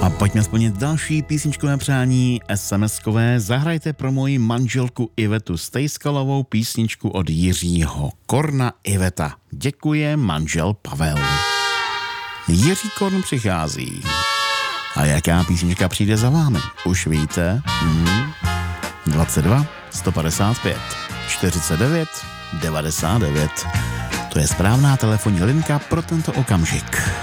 A pojďme splnit další písničkové přání SMS-kové. Zahrajte pro moji manželku Ivetu Stejskalovou písničku od Jiřího Korna. Iveta. Děkuje manžel Pavel. Jiří Korn přichází. A jaká písnička přijde za vámi? Už víte? 22 155 49 99. To je správná telefonní linka pro tento okamžik.